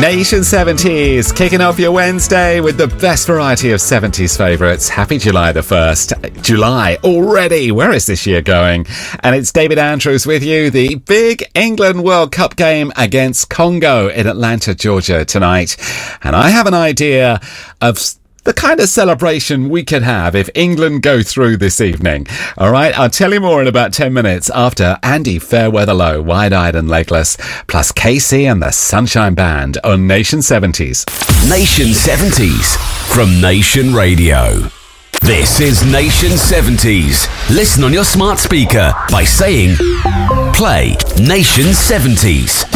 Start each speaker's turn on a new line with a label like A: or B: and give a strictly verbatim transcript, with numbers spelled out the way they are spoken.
A: Nation seventies, kicking off your Wednesday with the best variety of seventies favourites. Happy July the first. July already. Where is this year going? And it's David Andrews with you. The big England World Cup game against Congo in Atlanta, Georgia tonight. And I have an idea of the kind of celebration we could have if England go through this evening. All right, I'll tell you more in about ten minutes after Andy Fairweather Low, Wide-Eyed and Legless, plus Casey and the Sunshine Band on Nation seventies.
B: Nation seventies from Nation Radio. This is Nation seventies. Listen on your smart speaker by saying, play Nation seventies.